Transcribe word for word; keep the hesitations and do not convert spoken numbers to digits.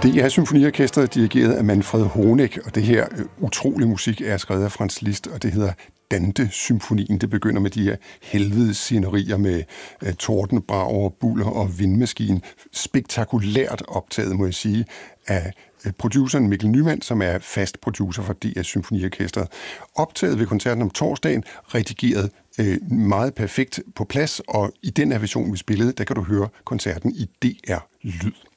D R Symfoniorkestret dirigeret af Manfred Honeck, og det her øh, utrolig musik er skrevet af Franz Liszt, og det hedder Dante-symfonien. Det begynder med de her helvedes scenerier med øh, tordenbrager, buller og vindmaskine. Spektakulært optaget, må jeg sige, af øh, produceren Mikkel Nyman, som er fast producer for D R Symfoniorkestret. Optaget ved koncerten om torsdagen, redigeret øh, meget perfekt på plads, og i den her version, vi spillede, der kan du høre koncerten i D R Lyd.